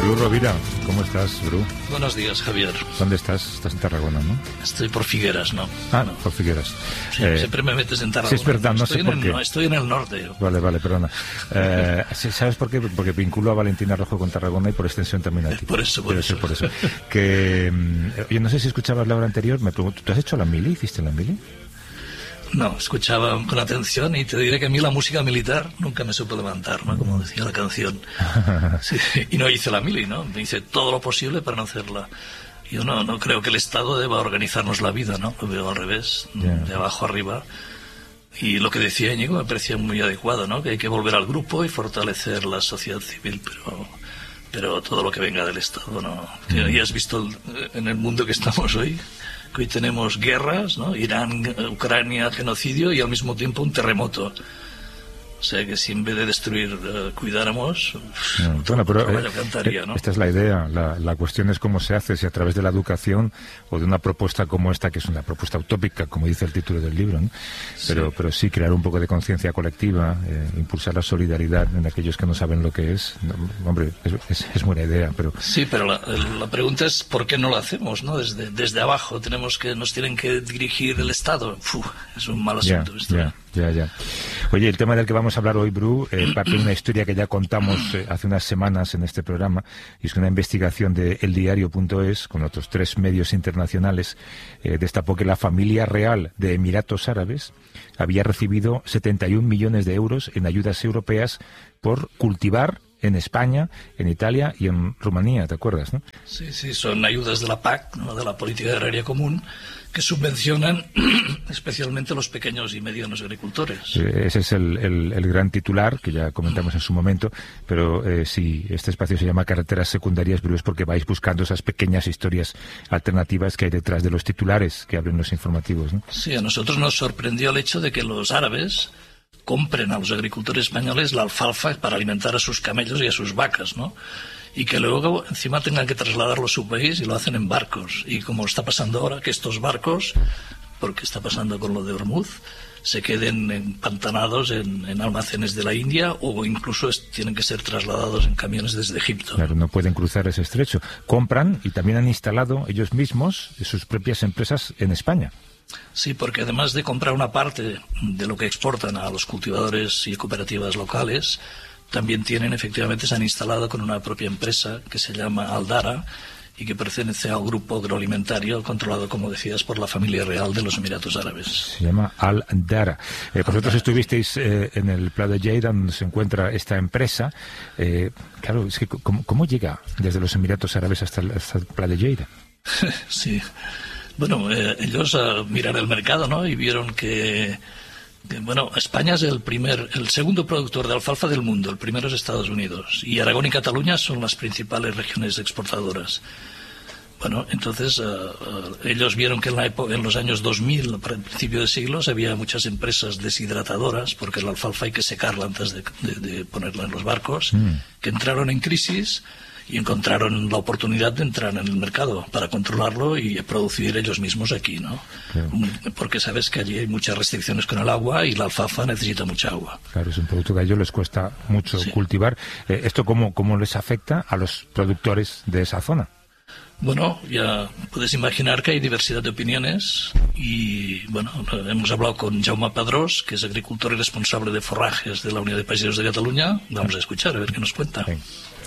Bru Rovira, ¿cómo estás, Bru? Buenos días, Javier. ¿Dónde estás? Estás en Tarragona, ¿no? Estoy por Figueras, ¿no? Ah, no. Por Figueras. Sí, siempre me metes en Tarragona. Sí, es verdad, no sé por qué. No, estoy en el norte. Vale, perdona. ¿Sabes por qué? Porque vinculo a Valentina Rojo con Tarragona y por extensión también a ti. Por eso. Que, yo no sé si escuchabas la hora anterior, me pregunto, ¿tú has hecho la mili? ¿Hiciste la mili? No, escuchaba con atención y te diré que a mí la música militar nunca me supo levantar, ¿no? Como decía la canción. Sí, y no hice la mili, ¿no? Hice todo lo posible para no hacerla. Yo no creo que el Estado deba organizarnos la vida, ¿no? Lo veo al revés, de abajo arriba. Y lo que decía Íñigo me parecía muy adecuado, ¿no? Que hay que volver al grupo y fortalecer la sociedad civil, pero todo lo que venga del Estado, ¿no? Ya has visto en el mundo que estamos hoy, que hoy tenemos guerras, ¿no? Irán, Ucrania, genocidio y al mismo tiempo un terremoto. O sea que si en vez de destruir cuidáramos, bueno, pero cantaría, ¿no? Esta es la idea. La cuestión es cómo se hace, si a través de la educación o de una propuesta como esta, que es una propuesta utópica, como dice el título del libro, ¿no? Pero sí crear un poco de conciencia colectiva, impulsar la solidaridad en aquellos que no saben lo que es. No, hombre, es buena idea, pero... Sí, pero la pregunta es ¿por qué no lo hacemos, no? Desde abajo nos tienen que dirigir el Estado. Es un mal asunto esto. Ya. Oye, el tema del que vamos a hablar hoy, Bru, parte de una historia que ya contamos hace unas semanas en este programa, y es que una investigación de eldiario.es, con otros 3 medios internacionales, destapó que la familia real de Emiratos Árabes había recibido 71 millones de euros en ayudas europeas por cultivar en España, en Italia y en Rumanía, ¿te acuerdas, no? Sí, son ayudas de la PAC, ¿no? De la Política Agraria Común, que subvencionan especialmente los pequeños y medianos agricultores. Ese es el gran titular, que ya comentamos en su momento, pero sí, este espacio se llama Carreteras Secundarias, pero es porque vais buscando esas pequeñas historias alternativas que hay detrás de los titulares que abren los informativos, ¿no? Sí, a nosotros nos sorprendió el hecho de que los árabes compren a los agricultores españoles la alfalfa para alimentar a sus camellos y a sus vacas, ¿no? Y que luego encima tengan que trasladarlo a su país y lo hacen en barcos. Y como está pasando ahora, que estos barcos, porque está pasando con lo de Hormuz, se queden empantanados en almacenes de la India o incluso tienen que ser trasladados en camiones desde Egipto. Claro, no pueden cruzar ese estrecho. Compran y también han instalado ellos mismos sus propias empresas en España. Sí, porque además de comprar una parte de lo que exportan a los cultivadores y cooperativas locales, también efectivamente se han instalado con una propia empresa que se llama Aldara y que pertenece a un grupo agroalimentario controlado, como decías, por la familia real de los Emiratos Árabes. Se llama Aldara. Vosotros estuvisteis en el Pla de Lleida, donde se encuentra esta empresa. Claro, es que ¿cómo llega desde los Emiratos Árabes hasta el Pla de Lleida? Sí. Bueno, ellos miraron el mercado, ¿no? Y vieron que España es el segundo productor de alfalfa del mundo. El primero es Estados Unidos. Y Aragón y Cataluña son las principales regiones exportadoras. Bueno, entonces ellos vieron que en los años 2000, para el principio de siglos, había muchas empresas deshidratadoras, porque la alfalfa hay que secarla antes de ponerla en los barcos, que entraron en crisis y encontraron la oportunidad de entrar en el mercado para controlarlo y producir ellos mismos aquí, ¿no? Claro. Porque sabes que allí hay muchas restricciones con el agua y la alfalfa necesita mucha agua. Claro, es un producto que a ellos les cuesta mucho cultivar. ¿Esto cómo les afecta a los productores de esa zona? Bueno, ya puedes imaginar que hay diversidad de opiniones y, hemos hablado con Jaume Padrós, que es agricultor y responsable de forrajes de la Unión de Pagesos de Cataluña. Vamos a escuchar, a ver qué nos cuenta. Sí.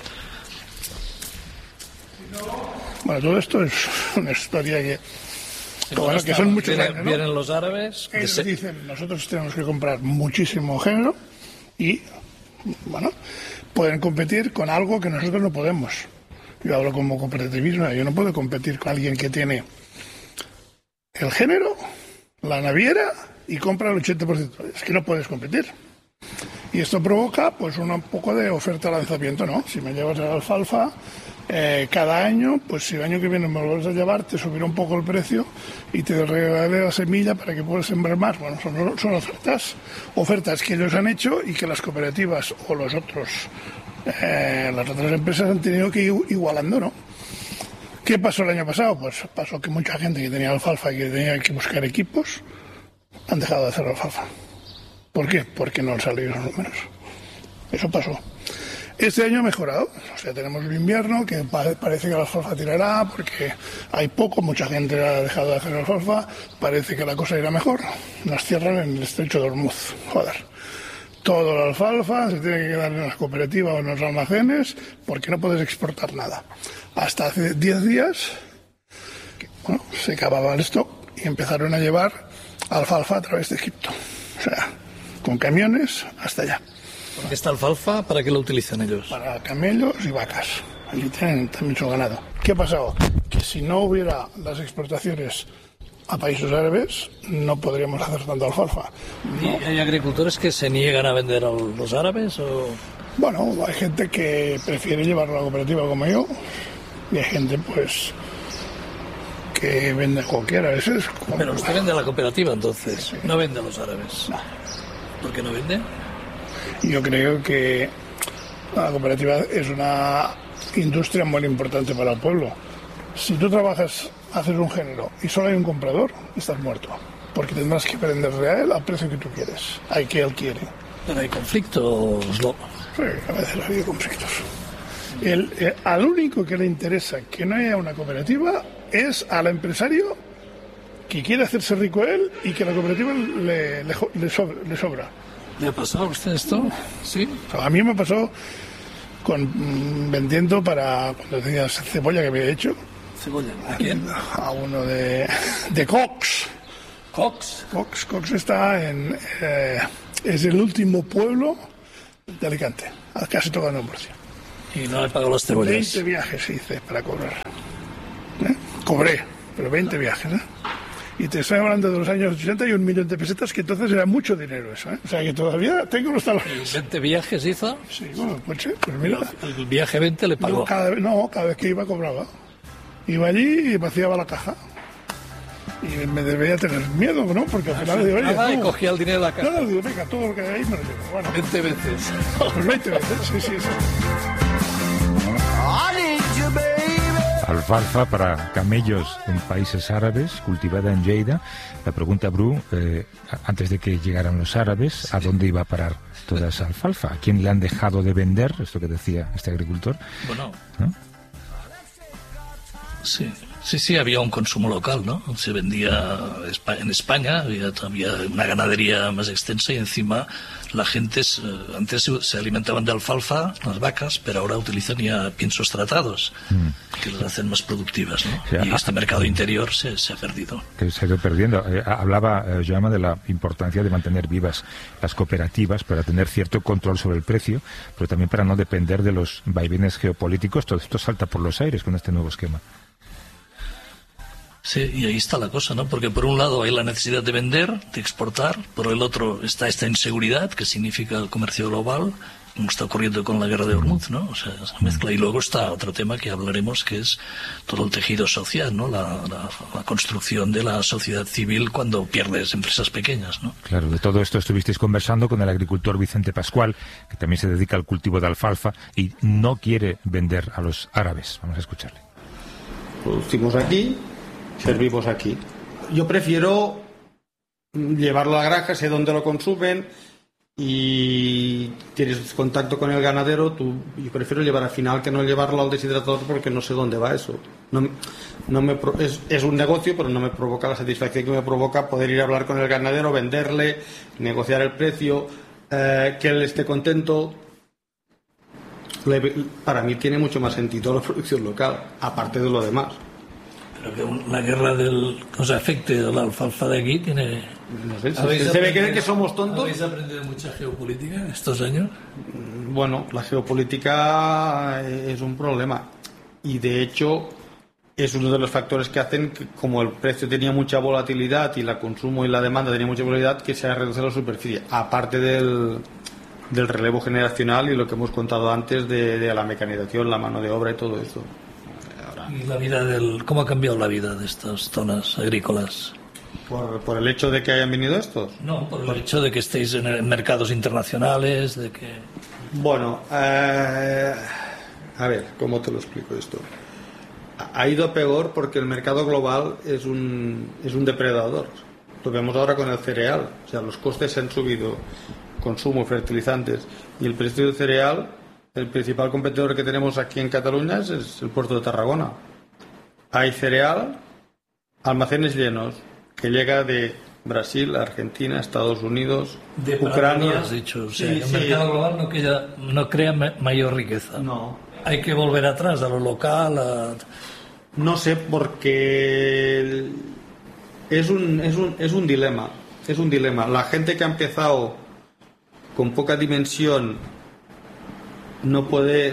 Bueno, todo esto es una historia que son muchos años, ¿no? Vienen los árabes. Ellos dicen, nosotros tenemos que comprar muchísimo género y, pueden competir con algo que nosotros no podemos. Yo hablo como cooperativismo, yo no puedo competir con alguien que tiene el género, la naviera y compra el 80%. Es que no puedes competir. Y esto provoca, pues, un poco de oferta-lanzamiento, ¿no? Si me llevas la alfalfa, cada año, pues si el año que viene me lo vuelves a llevar, te subirá un poco el precio y te regalaré la semilla para que puedas sembrar más. Bueno, son ofertas que ellos han hecho y que las cooperativas o las otras empresas han tenido que ir igualando, ¿no? ¿Qué pasó el año pasado? Pues pasó que mucha gente que tenía alfalfa y que tenía que buscar equipos han dejado de hacer alfalfa. ¿Por qué? Porque no han salido los números. Eso pasó. Este año ha mejorado, o sea, tenemos el invierno que parece que la alfalfa tirará porque hay mucha gente ha dejado de hacer alfalfa, parece que la cosa irá mejor. Nos cierran en el estrecho de Hormuz, joder. Toda la alfalfa se tiene que quedar en las cooperativas o en los almacenes porque no puedes exportar nada. Hasta hace 10 días, bueno, se acababa el stock y empezaron a llevar alfalfa a través de Egipto, o sea, con camiones hasta allá. Porque esta alfalfa, ¿para qué la utilizan ellos? Para camellos y vacas. Allí tienen mucho ganado. ¿Qué ha pasado? Que si no hubiera las exportaciones a países árabes, no podríamos hacer tanta alfalfa. ¿Y hay agricultores que se niegan a vender a los árabes? O... Bueno, hay gente que prefiere llevarlo a la cooperativa como yo, y hay gente, pues, que vende cualquiera. Pero usted vende a la cooperativa, entonces, sí. No vende a los árabes. No. ¿Por qué no vende? Yo creo que la cooperativa es una industria muy importante para el pueblo. Si tú haces un género y solo hay un comprador, estás muerto, porque tendrás que venderle a él al precio que tú quieres, al que él quiere. Pero hay conflictos, ¿no? Sí, a veces ha habido conflictos. Al único que le interesa que no haya una cooperativa es al empresario que quiere hacerse rico él y que la cooperativa le sobra. ¿Le ha pasado a usted esto? Sí. A mí me pasó vendiendo para cuando tenía cebolla que había hecho. ¿Cebolla? ¿A quién? A uno de Cox. ¿Cox? Cox está es el último pueblo de Alicante, casi tocando en Murcia. Y no le pagó las cebollas. 20 viajes hice para cobrar. Cobré, pero 20 viajes, Y te estoy hablando de los años 80 y 1 millón de pesetas, que entonces era mucho dinero eso, O sea, que todavía tengo los talones. ¿20 viajes hizo? Sí, bueno, pues mira. El viaje 20 le pagó. Cada vez que iba cobraba. Iba allí y vaciaba la caja. Y me debería tener miedo, ¿no? Porque al final digo, oye, y cogía el dinero de la caja. No, digo, venga, todo lo que hay ahí me lo llevo. Bueno, 20 veces. Pues 20 veces, sí. Alfalfa para camellos en países árabes, cultivada en Lleida. La pregunta, Bru, antes de que llegaran los árabes, ¿a dónde iba a parar toda esa alfalfa? ¿A quién le han dejado de vender? Esto que decía este agricultor. Bueno, ¿no? Sí, había un consumo local, ¿no? Se vendía en España, había una ganadería más extensa y encima la gente antes se alimentaban de alfalfa, las vacas, pero ahora utilizan ya piensos tratados que las hacen más productivas, ¿no? O sea, y este mercado interior se ha perdido. Que se ha ido perdiendo. Hablaba Joama de la importancia de mantener vivas las cooperativas para tener cierto control sobre el precio, pero también para no depender de los vaivenes geopolíticos. Todo esto salta por los aires con este nuevo esquema. Sí, y ahí está la cosa, ¿no? Porque por un lado hay la necesidad de vender, de exportar, por el otro está esta inseguridad, que significa el comercio global, como está ocurriendo con la guerra de Hormuz, ¿no? O sea, esa mezcla. Y luego está otro tema que hablaremos, que es todo el tejido social, ¿no? La construcción de la sociedad civil cuando pierdes empresas pequeñas, ¿no? Claro, de todo esto estuvisteis conversando con el agricultor Vicente Pascual, que también se dedica al cultivo de alfalfa y no quiere vender a los árabes. Vamos a escucharle. Producimos aquí, servimos aquí. Yo prefiero llevarlo a la granja, sé dónde lo consumen y tienes contacto con el ganadero. Yo prefiero llevar al final que no llevarlo al deshidratador porque no sé dónde va eso. Es un negocio, pero no me provoca la satisfacción que me provoca poder ir a hablar con el ganadero, venderle, negociar el precio, que él esté contento. Para mí tiene mucho más sentido la producción local, aparte de lo demás. Pero que la guerra os afecte a la alfalfa de aquí tiene... No sé, ¿se ve que somos tontos? ¿Habéis aprendido mucha geopolítica estos años? Bueno, la geopolítica es un problema y de hecho es uno de los factores que hacen que, como el precio tenía mucha volatilidad y el consumo y la demanda tenía mucha volatilidad, que se ha reducido la superficie, aparte del relevo generacional y lo que hemos contado antes de la mecanización, la mano de obra y todo eso. ¿Y la vida cómo ha cambiado la vida de estas zonas agrícolas? ¿Por el hecho de que hayan venido estos? No, por el hecho de que estéis en mercados internacionales, de que... Bueno, a ver, ¿cómo te lo explico esto? Ha ido peor porque el mercado global es un depredador. Lo vemos ahora con el cereal. O sea, los costes se han subido, consumo, fertilizantes, y el precio del cereal el principal competidor que tenemos aquí en Cataluña es el puerto de Tarragona. Hay cereal, almacenes llenos, que llega de Brasil, Argentina, Estados Unidos, de Ucrania. Has dicho, o sea, el mercado global no crea mayor riqueza. No. Hay que volver atrás a lo local. No sé, porque es un dilema. Es un dilema. La gente que ha empezado con poca dimensión no puede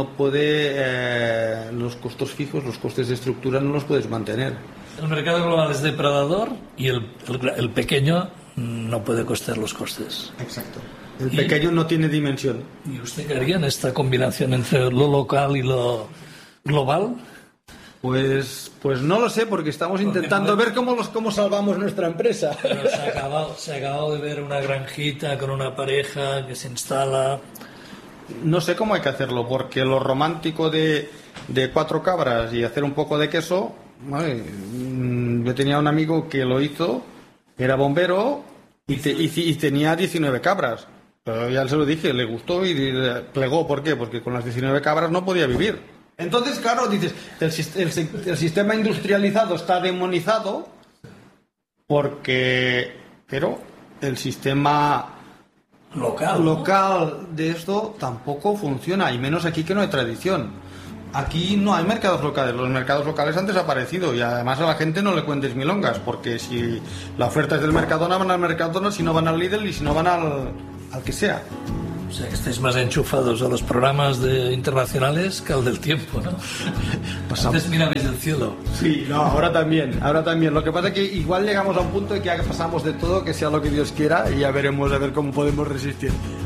los costos fijos, los costes de estructura no los puedes mantener. El mercado global es depredador y el pequeño no puede costear los costes. Exacto. El pequeño no tiene dimensión. ¿Y usted qué haría en esta combinación entre lo local y lo global? Pues no lo sé, porque estamos intentando ver cómo salvamos nuestra empresa. Pero se ha acabado de ver una granjita con una pareja que se instala. No sé cómo hay que hacerlo, porque lo romántico de 4 cabras y hacer un poco de queso, ¿vale? Yo tenía un amigo que lo hizo, era bombero y tenía 19 cabras. Pero ya se lo dije, le gustó y plegó. ¿Por qué? Porque con las 19 cabras no podía vivir. Entonces, claro, dices, el sistema industrializado está demonizado pero el sistema local de esto tampoco funciona, y menos aquí que no hay tradición. Aquí no hay mercados locales, los mercados locales han desaparecido, y además a la gente no le cuentes milongas, porque si la oferta es del Mercadona, van al Mercadona, si no van al Lidl y si no van al que sea. O sea, que estáis más enchufados a los programas internacionales que al del tiempo, ¿no? Antes mirabais el cielo. Sí, no, ahora también. Lo que pasa es que igual llegamos a un punto en que ya pasamos de todo, que sea lo que Dios quiera, y ya veremos a ver cómo podemos resistir.